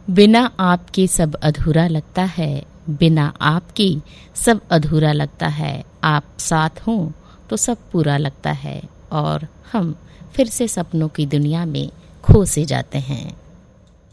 बिना आपके सब अधूरा लगता है, बिना आपके सब अधूरा लगता है। आप साथ हों तो सब पूरा लगता है और हम फिर से सपनों की दुनिया में खो से जाते हैं।